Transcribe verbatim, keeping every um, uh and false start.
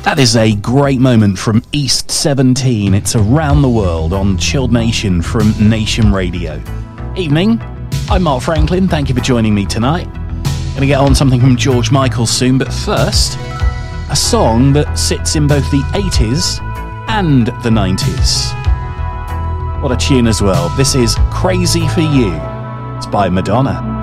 That is a great moment from East seventeen. It's Around the World on Chilled Nation from Nation Radio. Evening, I'm Mark Franklin. Thank you for joining me tonight. Going to get on something from George Michael soon, but first, a song that sits in both the eighties and the nineties. What a tune as well. This is Crazy for You. It's by Madonna.